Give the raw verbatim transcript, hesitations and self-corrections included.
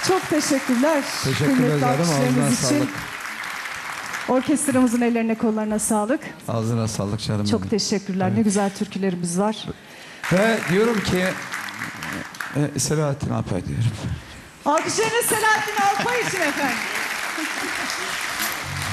Çok teşekkürler. Teşekkür kıymetli ederim. Ağzına alkışlarınız için. sağlık. Orkestramızın ellerine kollarına sağlık. Ağzına sağlık canım. Çok benim. teşekkürler. Evet. Ne güzel türkülerimiz var. Ve diyorum ki e, Selahattin Alpay diyorum. Alkışlarınız Selahattin Alpay için efendim.